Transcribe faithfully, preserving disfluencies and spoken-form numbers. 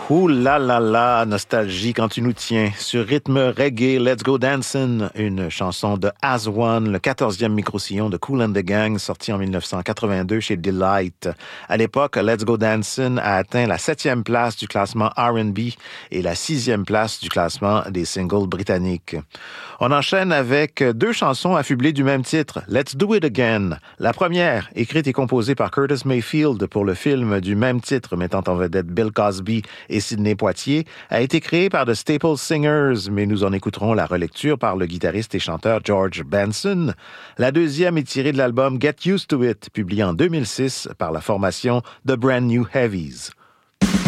Ouh là là là, nostalgie quand tu nous tiens. Sur rythme reggae, Let's Go Dancin', une chanson de As One, le quatorzième micro-sillon de Kool and the Gang, sorti en dix-neuf cent quatre-vingt-deux chez Delight. À l'époque, Let's Go Dancin' a atteint la septième place du classement R and B et la sixième place du classement des singles britanniques. On enchaîne avec deux chansons affublées du même titre, Let's Do It Again. La première, écrite et composée par Curtis Mayfield pour le film du même titre mettant en vedette Bill Cosby et Sidney Poitier, a été créée par The Staple Singers, mais nous en écouterons la relecture par le guitariste et chanteur George Benson. La deuxième est tirée de l'album Get Used to It, publié en deux mille six par la formation The Brand New Heavies.